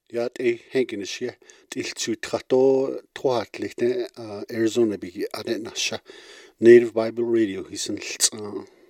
Yat Hankinishia, Tiltu Trato, Troatlichte, Arizona Bigi, Adenasha, Native Bible Radio, he's in